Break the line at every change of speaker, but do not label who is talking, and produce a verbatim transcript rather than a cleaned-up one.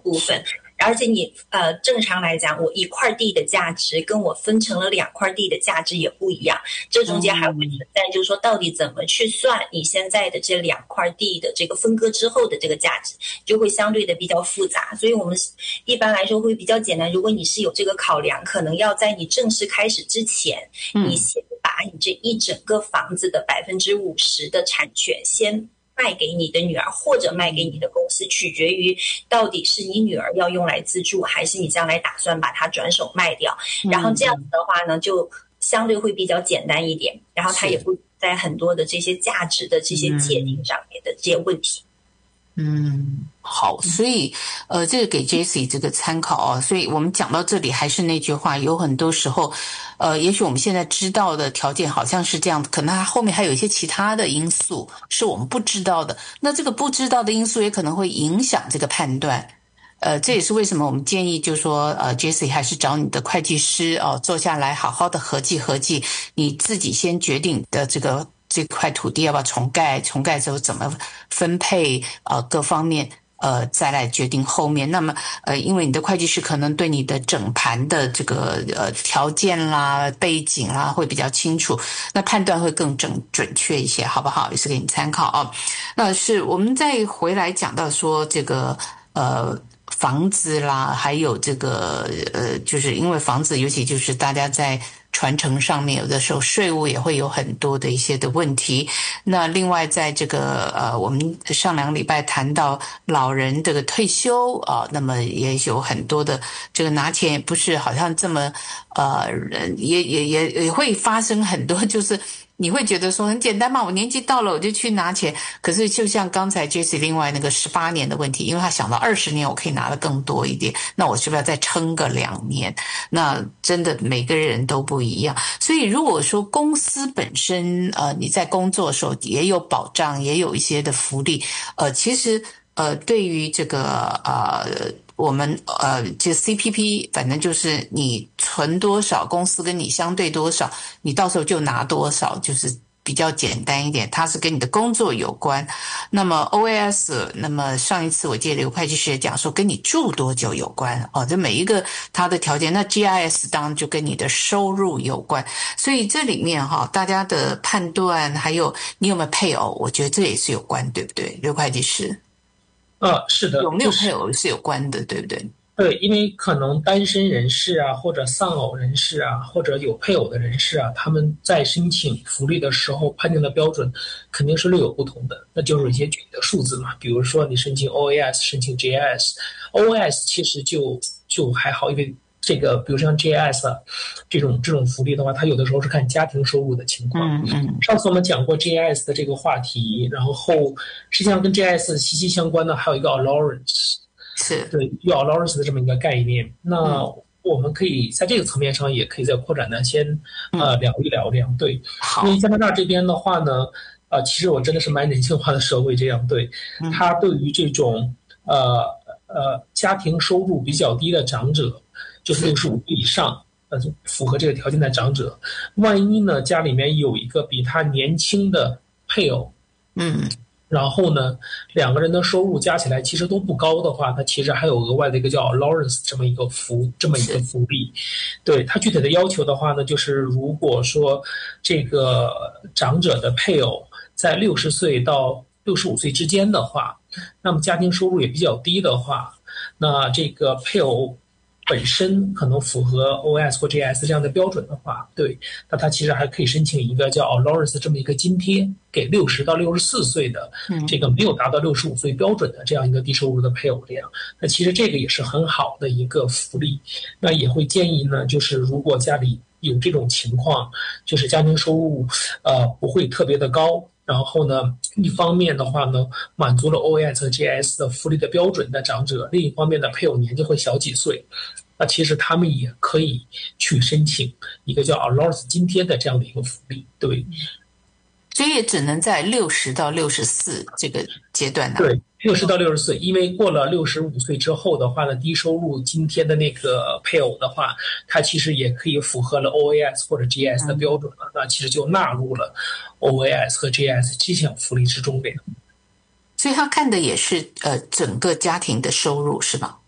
部分。而且你呃，正常来讲，我一块地的价值跟我分成了两块地的价值也不一样，这中间还会存在，就是说到底怎么去算你现在的这两块地的这个分割之后的这个价值，就会相对的比较复杂。所以我们一般来说会比较简单，如果你是有这个考量，可能要在你正式开始之前，你先把你这一整个房子的百分之五十的产权先卖给你的女儿或者卖给你的公司，取决于到底是你女儿要用来资助，还是你将来打算把它转手卖掉。然后这样子的话呢，就相对会比较简单一点，然后它也不在很多的这些价值的这些界定上面的这些问题。
嗯，好，所以呃，这个给 Jessie 这个参考啊。所以我们讲到这里，还是那句话，有很多时候，呃，也许我们现在知道的条件好像是这样，可能它后面还有一些其他的因素是我们不知道的。那这个不知道的因素也可能会影响这个判断。呃，这也是为什么我们建议，就是说，呃 ，Jessie 还是找你的会计师哦，坐下来好好的合计合计，你自己先决定的这个。这块土地要不要重盖？重盖之后怎么分配？呃，各方面呃再来决定后面。那么呃，因为你的会计师可能对你的整盘的这个呃条件啦、背景啦会比较清楚，那判断会更准准确一些，好不好？也是给你参考啊。那是我们再回来讲到说这个呃。房子啦，还有这个呃，就是因为房子，尤其就是大家在传承上面，有的时候税务也会有很多的一些的问题。那另外，在这个呃，我们上两个礼拜谈到老人这个退休啊、呃，那么也有很多的这个拿钱也不是好像这么呃，也也也也会发生很多就是。你会觉得说很简单嘛，我年纪到了我就去拿钱。可是就像刚才 Jessie 另外那个十八年的问题，因为他想到二十年我可以拿得更多一点，那我是不是要再撑个两年？那真的每个人都不一样。所以如果说公司本身呃你在工作的时候也有保障，也有一些的福利，呃其实呃对于这个呃我们呃，就 C P P， 反正就是你存多少，公司跟你相对多少，你到时候就拿多少，就是比较简单一点。它是跟你的工作有关。那么 O A S， 那么上一次我记得有会计师也讲说跟你住多久有关哦，这每一个它的条件。那 G I S 当然就跟你的收入有关。所以这里面哈，大家的判断还有你有没有配偶，我觉得这也是有关，对不对，刘会计师？
啊，是的，
有没有配偶是有关的，对不对？
对，因为可能单身人士啊，或者丧偶人士啊，或者有配偶的人士啊，他们在申请福利的时候判定的标准肯定是略有不同的，那就是一些具体的数字嘛。比如说你申请 O A S， 申请 G I S，O A S 其实就就还好，因为这个比如像 G I S 啊这种这种福利的话，它有的时候是看家庭收入的情况。
嗯嗯。
上次我们讲过 G I S 的这个话题，然后实际上跟 G I S 息息相关的还有一个 allowance。
是
对，有 allowance 的这么一个概念。那我们可以在这个层面上也可以再扩展的先呃聊一聊这样。对，因为加拿大这边的话呢，呃，其实我真的是蛮人性化的社会这样。对，它对于这种呃呃家庭收入比较低的长者，就是六十五岁以上，呃，符合这个条件的长者，万一呢家里面有一个比他年轻的配偶，
嗯。
然后呢，两个人的收入加起来其实都不高的话，它其实还有额外的一个叫 allowance 这么一个福这么一个福利。对，它具体的要求的话呢，就是如果说这个长者的配偶在六十岁到六十五岁之间的话，那么家庭收入也比较低的话，那这个配偶本身可能符合 O S 或 G S 这样的标准的话，对，那他其实还可以申请一个叫 allowance 这么一个津贴，给六十到六十四岁的这个没有达到六十五岁标准的这样一个低收入的配偶量。那其实这个也是很好的一个福利。那也会建议呢，就是如果家里有这种情况，就是家庭收入呃不会特别的高，然后呢，一方面的话呢，满足了 O A S 和 G S 的福利的标准的长者，另一方面的配偶年纪会小几岁，那其实他们也可以去申请一个叫 allowance 津贴的这样的一个福利。对，
所以也只能在六十到六十四这个阶段拿。
对，六十到六十岁，因为过了六十五岁之后的话呢，低收入津贴的那个配偶的话，他其实也可以符合了 O A S 或者 G S 的标准了，嗯、那其实就纳入了 O A S 和 G S 这项福利之中的。
所以他看的也是呃整个家庭的收入是吧？